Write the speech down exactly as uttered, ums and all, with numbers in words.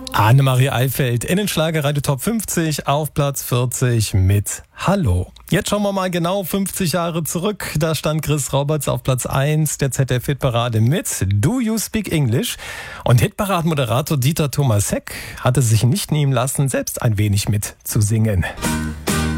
Annemarie Eifeld in den Schlagerradio Top fünfzig auf Platz vierzig mit Hallo. Jetzt schauen wir mal genau fünfzig Jahre zurück. Da stand Chris Roberts auf Platz eins der Z D F-Hitparade mit Do You Speak English? Und Hitparadenmoderator Dieter Thomas Heck hatte sich nicht nehmen lassen, selbst ein wenig mitzusingen.